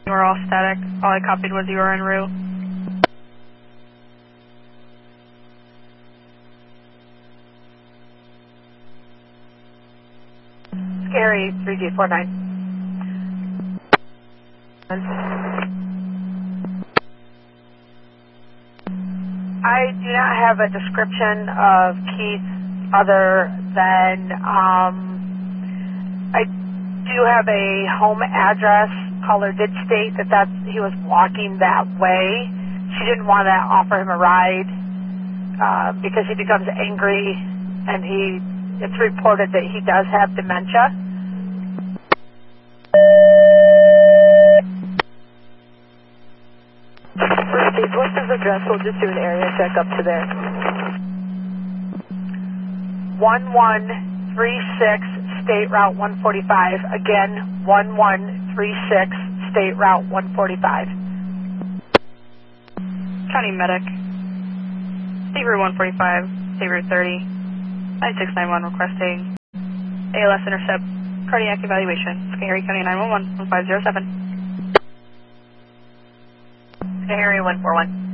You were all static. All I copied was you were en route. Scary 3G49. I do not have a description of Keith other than I do have a home address. Caller did state that he was walking that way. She didn't want to offer him a ride because he becomes angry, and it's reported that he does have dementia. Steve, what's his address? We'll just do an area check up to there. 1136 State Route 145. Again, 1136 State Route 145. County Medic. State Route 145, State Route 30, 9691 requesting ALS intercept cardiac evaluation. Scary County 911, 1507. Area 141.